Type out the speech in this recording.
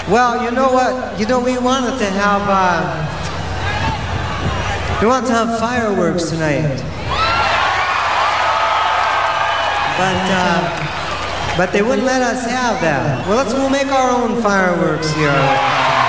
Well, you know what? You know, we wanted to have fireworks tonight. But they wouldn't let us have that. Well, we'll make our own fireworks here.